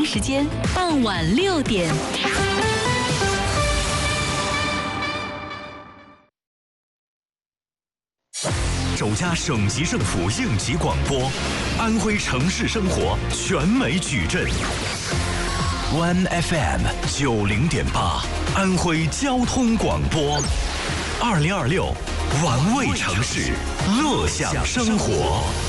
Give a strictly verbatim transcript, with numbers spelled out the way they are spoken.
京时间傍晚六点。 首家省级政府应急广播，安徽城市生活全美矩阵。One F M 九零点八，安徽交通广播。二零二六，玩味城市，乐享生活。